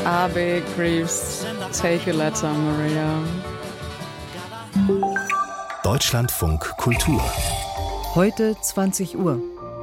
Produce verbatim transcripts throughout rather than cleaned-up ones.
Ave grieves, take a letter, Maria. Deutschlandfunk Kultur. Heute zwanzig Uhr.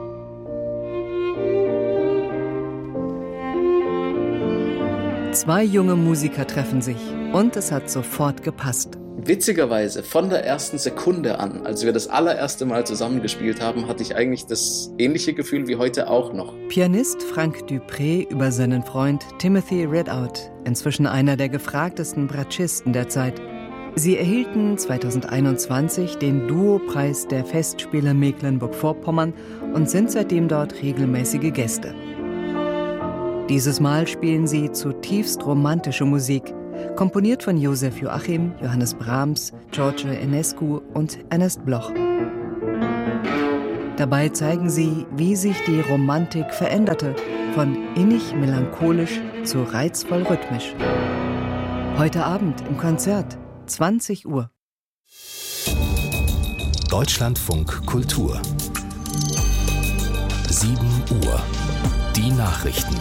Zwei junge Musiker treffen sich und es hat sofort gepasst. Witzigerweise, von der ersten Sekunde an, als wir das allererste Mal zusammengespielt haben, hatte ich eigentlich das ähnliche Gefühl wie heute auch noch. Pianist Frank Dupré über seinen Freund Timothy Ridout, inzwischen einer der gefragtesten Bratschisten der Zeit. Sie erhielten zweitausendeinundzwanzig den Duo-Preis der Festspiele Mecklenburg-Vorpommern und sind seitdem dort regelmäßige Gäste. Dieses Mal spielen sie zutiefst romantische Musik, komponiert von Josef Joachim, Johannes Brahms, George Enescu und Ernest Bloch. Dabei zeigen sie, wie sich die Romantik veränderte, von innig melancholisch zu reizvoll rhythmisch. Heute Abend im Konzert, zwanzig Uhr. Deutschlandfunk Kultur. sieben Uhr. Die Nachrichten.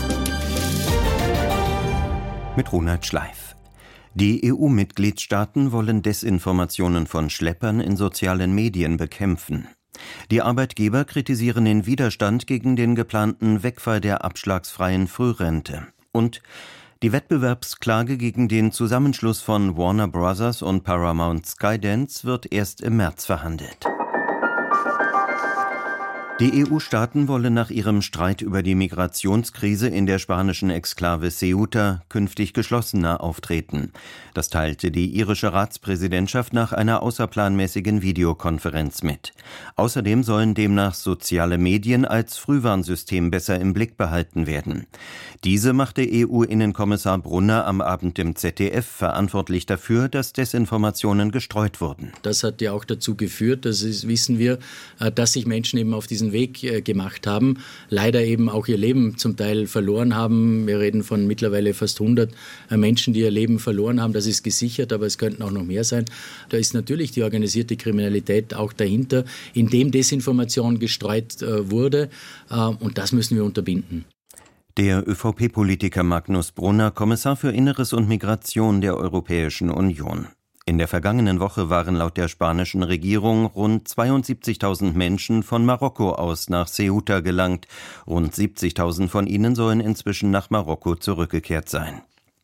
Mit Ronald Schleif. Die E U-Mitgliedstaaten wollen Desinformationen von Schleppern in sozialen Medien bekämpfen. Die Arbeitgeber kritisieren den Widerstand gegen den geplanten Wegfall der abschlagsfreien Frührente. Und die Wettbewerbsklage gegen den Zusammenschluss von Warner Bros. Und Paramount Skydance wird erst im März verhandelt. Die E U-Staaten wollen nach ihrem Streit über die Migrationskrise in der spanischen Exklave Ceuta künftig geschlossener auftreten. Das teilte die irische Ratspräsidentschaft nach einer außerplanmäßigen Videokonferenz mit. Außerdem sollen demnach soziale Medien als Frühwarnsystem besser im Blick behalten werden. Diese machte E U-Innenkommissar Brunner am Abend im Z D F verantwortlich dafür, dass Desinformationen gestreut wurden. Das hat ja auch dazu geführt, das ist, wissen wir, dass sich Menschen eben auf diesen Weg gemacht haben, leider eben auch ihr Leben zum Teil verloren haben. Wir reden von mittlerweile fast hundert Menschen, die ihr Leben verloren haben. Das ist gesichert, aber es könnten auch noch mehr sein. Da ist natürlich die organisierte Kriminalität auch dahinter, indem Desinformation gestreut äh, wurde. Äh, und das müssen wir unterbinden. Der ÖVP-Politiker Magnus Brunner, Kommissar für Inneres und Migration der Europäischen Union. In der vergangenen Woche waren laut der spanischen Regierung rund zweiundsiebzigtausend Menschen von Marokko aus nach Ceuta gelangt. Rund siebzigtausend von ihnen sollen inzwischen nach Marokko zurückgekehrt sein.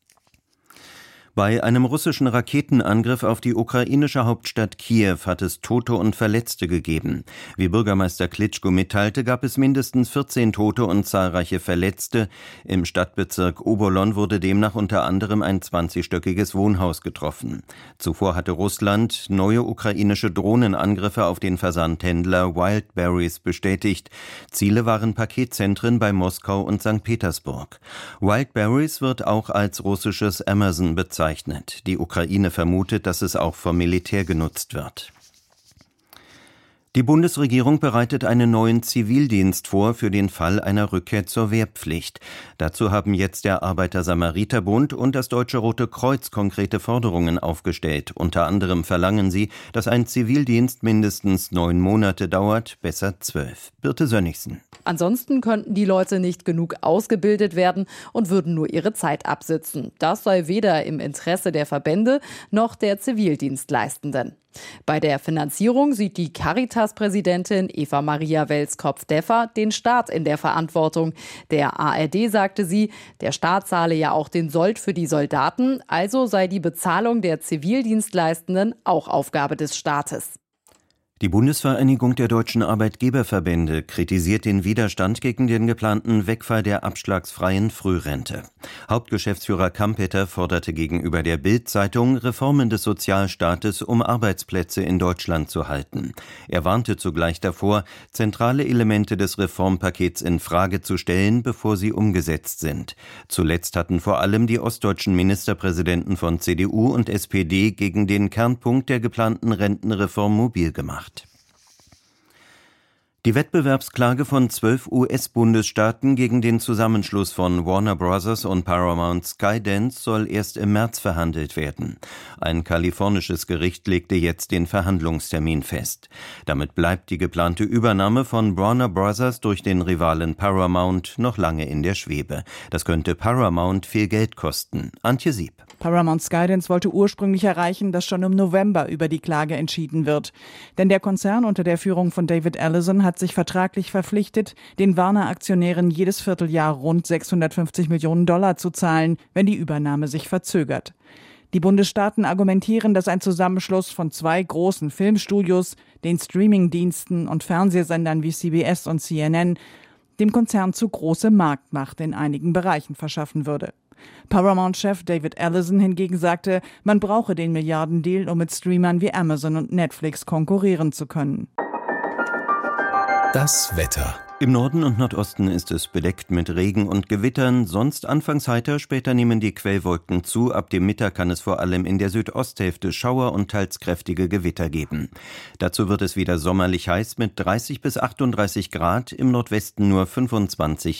Bei einem russischen Raketenangriff auf die ukrainische Hauptstadt Kiew hat es Tote und Verletzte gegeben. Wie Bürgermeister Klitschko mitteilte, gab es mindestens vierzehn Tote und zahlreiche Verletzte. Im Stadtbezirk Obolon wurde demnach unter anderem ein zwanzigstöckiges Wohnhaus getroffen. Zuvor hatte Russland neue ukrainische Drohnenangriffe auf den Versandhändler Wildberries bestätigt. Ziele waren Paketzentren bei Moskau und Sankt Petersburg. Wildberries wird auch als russisches Amazon bezeichnet. Die Ukraine vermutet, dass es auch vom Militär genutzt wird. Die Bundesregierung bereitet einen neuen Zivildienst vor für den Fall einer Rückkehr zur Wehrpflicht. Dazu haben jetzt der Arbeiter-Samariter-Bund und das Deutsche Rote Kreuz konkrete Forderungen aufgestellt. Unter anderem verlangen sie, dass ein Zivildienst mindestens neun Monate dauert, besser zwölf. Birte Sönnigsen. Ansonsten könnten die Leute nicht genug ausgebildet werden und würden nur ihre Zeit absitzen. Das sei weder im Interesse der Verbände noch der Zivildienstleistenden. Bei der Finanzierung sieht die Caritas-Präsidentin Eva Maria Welskopf-Deffer den Staat in der Verantwortung. Der A R D sagte sie, der Staat zahle ja auch den Sold für die Soldaten, also sei die Bezahlung der Zivildienstleistenden auch Aufgabe des Staates. Die Bundesvereinigung der deutschen Arbeitgeberverbände kritisiert den Widerstand gegen den geplanten Wegfall der abschlagsfreien Frührente. Hauptgeschäftsführer Kampeter forderte gegenüber der Bild-Zeitung Reformen des Sozialstaates, um Arbeitsplätze in Deutschland zu halten. Er warnte zugleich davor, zentrale Elemente des Reformpakets in Frage zu stellen, bevor sie umgesetzt sind. Zuletzt hatten vor allem die ostdeutschen Ministerpräsidenten von C D U und S P D gegen den Kernpunkt der geplanten Rentenreform mobil gemacht. Die Wettbewerbsklage von zwölf U S-Bundesstaaten gegen den Zusammenschluss von Warner Bros. Und Paramount Skydance soll erst im März verhandelt werden. Ein kalifornisches Gericht legte jetzt den Verhandlungstermin fest. Damit bleibt die geplante Übernahme von Warner Bros. Durch den Rivalen Paramount noch lange in der Schwebe. Das könnte Paramount viel Geld kosten. Antje Sieb. Paramount Skydance wollte ursprünglich erreichen, dass schon im November über die Klage entschieden wird. Denn der Konzern unter der Führung von David Ellison hat sich vertraglich verpflichtet, den Warner-Aktionären jedes Vierteljahr rund sechshundertfünfzig Millionen Dollar zu zahlen, wenn die Übernahme sich verzögert. Die Bundesstaaten argumentieren, dass ein Zusammenschluss von zwei großen Filmstudios, den Streamingdiensten und Fernsehsendern wie C B S und C N N dem Konzern zu große Marktmacht in einigen Bereichen verschaffen würde. Paramount-Chef David Ellison hingegen sagte, man brauche den Milliardendeal, um mit Streamern wie Amazon und Netflix konkurrieren zu können. Das Wetter. Im Norden und Nordosten ist es bedeckt mit Regen und Gewittern, sonst anfangs heiter, später nehmen die Quellwolken zu. Ab dem Mittag kann es vor allem in der Südosthälfte Schauer und teils kräftige Gewitter geben. Dazu wird es wieder sommerlich heiß mit dreißig bis achtunddreißig Grad, im Nordwesten nur fünfundzwanzig